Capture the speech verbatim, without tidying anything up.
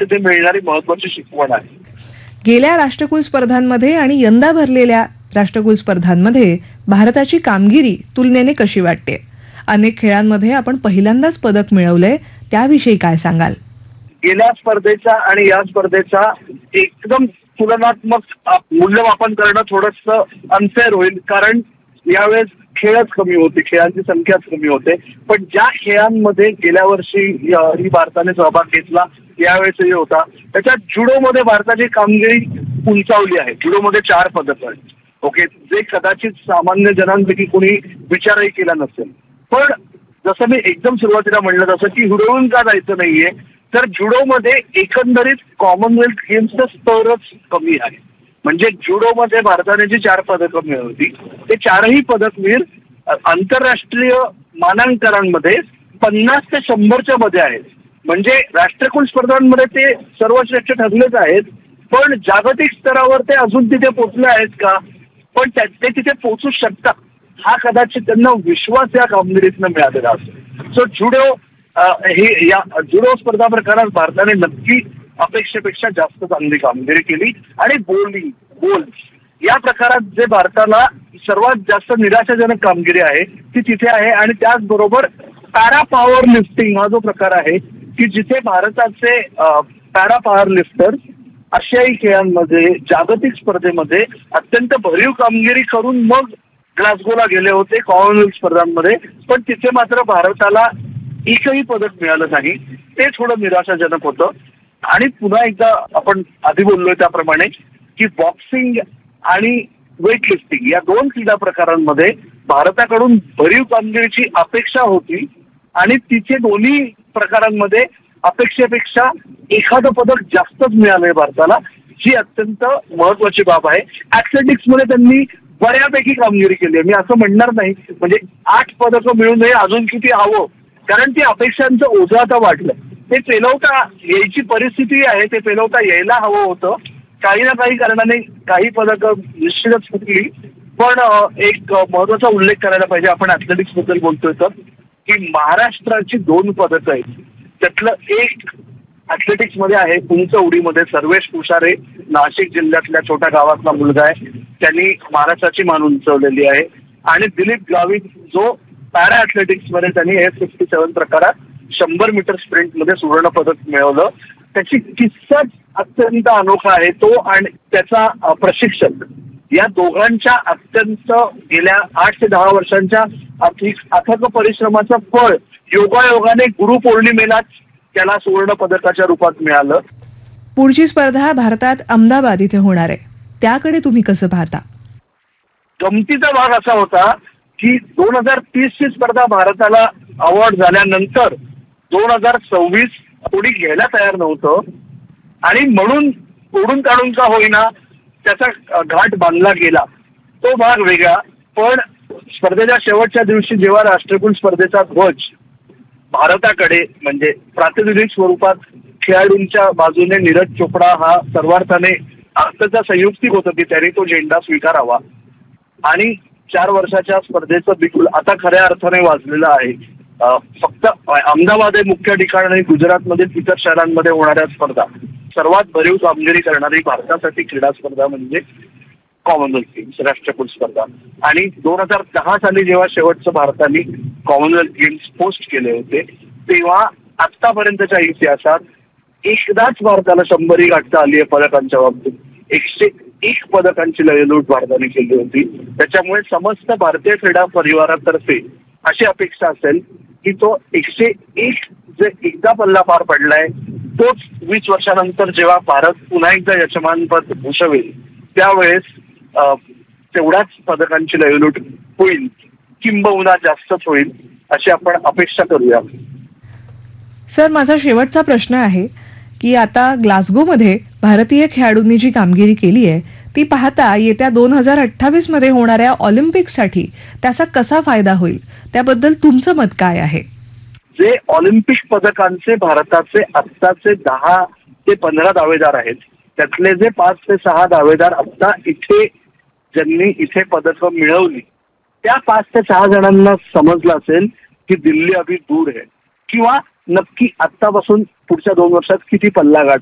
तिथे मिळणारी महत्वाची शिकवण आहे. गेल्या राष्ट्रकुल स्पर्धांमध्ये आणि यंदा भरलेल्या राष्ट्रकुल स्पर्धांमध्ये भारताची कामगिरी तुलनेने कशी वाटते? अनेक खेळांमध्ये आपण पहिल्यांदाच पदक मिळवलंय, त्याविषयी काय सांगाल? गेल्या स्पर्धेचा आणि या स्पर्धेचा एकदम तुलनात्मक मूल्यमापन करणं थोडंसं अनफेअर होईल, कारण यावेळेस खेळच कमी होते, खेळांची संख्याच कमी होते. पण ज्या खेळांमध्ये गेल्या वर्षी ही भारताने सहभाग घेतला, यावेळेसही होता, त्याच्यात जुडोमध्ये भारताची कामगिरी उंचावली आहे. जुडोमध्ये चार पदक आहेत. ओके, जे कदाचित सामान्य जनांपैकी कोणी विचारही केला नसेल. पण जसं मी एकदम सुरुवातीला म्हणलं तसं की हुरळून का जायचं नाहीये, तर जुडोमध्ये एकंदरीत कॉमनवेल्थ गेम्सचं स्तरच कमी आहे. म्हणजे जुडोमध्ये भारताने जी चार पदकं मिळवली, ते चारही पदकवीर आंतरराष्ट्रीय मानांकनांमध्ये पन्नास ते शंभरच्या मध्ये आहेत. म्हणजे राष्ट्रकुल स्पर्धांमध्ये ते सर्वश्रेष्ठ ठरलेच आहेत, पण जागतिक स्तरावर ते अजून तिथे पोहोचले आहेत का? पण ते तिथे पोहोचू शकतात, हा कदाचित त्यांना विश्वास या कामगिरीतनं मिळालेला असेल. सो जुडो हे या जुडो स्पर्धा प्रकारात भारताने नक्की अपेक्षेपेक्षा जास्त चांगली कामगिरी केली. आणि बॉलिंग बॉल या प्रकारात जे भारताला सर्वात जास्त निराशाजनक कामगिरी आहे ती तिथे आहे. आणि त्याचबरोबर पॅरा पॉवर लिफ्टिंग हा जो प्रकार आहे की जिथे भारताचे पॅरा पॉवर लिफ्टर आशियाई खेळांमध्ये जागतिक स्पर्धेमध्ये अत्यंत भरीव कामगिरी करून मग ग्लासगोला गेले होते कॉमनवेल्थ स्पर्धांमध्ये, पण तिथे मात्र भारताला एकही पदक मिळालं नाही. ते थोडं निराशाजनक होतं. आणि पुन्हा एकदा आपण आधी बोललोय त्याप्रमाणे की बॉक्सिंग आणि वेटलिफ्टिंग या दोन क्रीडा प्रकारांमध्ये भारताकडून भरीव कामगिरीची अपेक्षा होती आणि तिथे दोन्ही प्रकारांमध्ये अपेक्षेपेक्षा एखादं पदक जास्तच मिळालंय भारताला, जी अत्यंत महत्वाची बाब आहे. ऍथलेटिक्समध्ये त्यांनी बऱ्यापैकी कामगिरी केली आहे. मी असं म्हणणार नाही, म्हणजे आठ पदकं मिळून अजून किती हवं, कारण ती अपेक्षांचं ओझं आता वाढलं. ते पेलवता यायची परिस्थिती आहे, ते पेलवता यायला हवं होतं. काही ना काही कारणाने काही पदकं निश्चितच फुटली. पण एक महत्वाचा उल्लेख करायला पाहिजे, आपण ऍथलेटिक्स बद्दल बोलतोय तर, की महाराष्ट्राची दोन पदकं आहेत. त्यातलं एक ऍथलेटिक्स मध्ये आहे उंच उडीमध्ये सर्वेश कुशारे, नाशिक जिल्ह्यातल्या छोट्या गावातला मुलगा आहे. त्यांनी महाराष्ट्राची मान उंचवलेली आहे. आणि दिलीप गावित जो पॅरा ऍथलेटिक्स मध्ये त्यांनी एफ फिफ्टी सेव्हन प्रकारात शंभर मीटर स्प्रिंट मध्ये सुवर्ण पदक मिळवलं. त्याची किस्साच अत्यंत अनोखा आहे तो, आणि त्याचा प्रशिक्षक या दोघांच्या अत्यंत गेल्या आठ ते दहा वर्षांच्या अथक परिश्रमाचं फळ योगायोगाने गुरुपौर्णिमेलाच त्याला सुवर्ण पदकाच्या रूपात मिळालं. पुढची स्पर्धा भारतात अहमदाबाद इथे होणार आहे, त्याकडे तुम्ही कसं पाहता? गमतीचा भाग असा होता की दोन हजार तीस ची स्पर्धा भारताला अवॉर्ड झाल्यानंतर दोन हजार सव्वीस कोणी घ्यायला तयार नव्हतं, आणि म्हणून तोडून काढून का होईना त्याचा घाट बांधला गेला. तो भाग वेगळा. पण स्पर्धेच्या शेवटच्या दिवशी जेव्हा राष्ट्रकुल स्पर्धेचा ध्वज भारताकडे म्हणजे प्रातिनिधिक स्वरूपात खेळाडूंच्या बाजूने नीरज चोपडा हा सर्वार्थाने आजचा संयुक्तिक होतं की त्याने तो झेंडा स्वीकारावा, आणि चार वर्षाच्या स्पर्धेचं बिगुल आता खऱ्या अर्थाने वाजलेलं आहे. फक्त अहमदाबाद हे मुख्य ठिकाण आणि गुजरातमधील इतर शहरांमध्ये होणाऱ्या स्पर्धा सर्वात भरीव कामगिरी करणारी भारतासाठी क्रीडा स्पर्धा म्हणजे कॉमनवेल्थ गेम्स, राष्ट्रकुल स्पर्धा. आणि दोन हजार दहा साली जेव्हा शेवटचं भारताने कॉमनवेल्थ गेम्स होस्ट केले होते, तेव्हा आतापर्यंतच्या इतिहासात एकदाच भारताला शंभरी गाठता आली आहे पदकांच्या बाबतीत. एकशे एक पदकांची लयलूट भारताने केली होती. त्याच्यामुळे समस्त भारतीय क्रीडा परिवारातर्फे अशी अपेक्षा असेल की तो एकशे एक जे एकदा पल्ला पार पडलाय तोच वीस वर्षानंतर जेव्हा भारत पुन्हा एकदा यजमानपद भूषवेल त्यावेळेस तेवढ्याच पदकांची लयलूट होईल, किंबहुना जास्तच होईल अशी आपण अपेक्षा करूया. सर, माझा शेवटचा प्रश्न आहे की आता ग्लासगोमध्ये भारतीय खेळाडूंनी जी कामगिरी केली आहे ती पाहता येत्या दोन हजार अठ्ठावीस मध्ये होणाऱ्या ऑलिम्पिकसाठी त्याचा कसा फायदा होईल, त्याबद्दल तुमचं मत काय आहे? जे ऑलिम्पिक पदकांचे भारताचे आत्ताचे दहा ते पंधरा दावेदार आहेत, त्यातले जे पाच ते सहा दावेदार आत्ता इथे ज्यांनी इथे पदकं मिळवली, त्या पाच ते सहा जणांना समजलं असेल की दिल्ली अभी दूर आहे, किंवा नक्की आत्तापासून पुढच्या दोन वर्षात किती पल्ला गाठ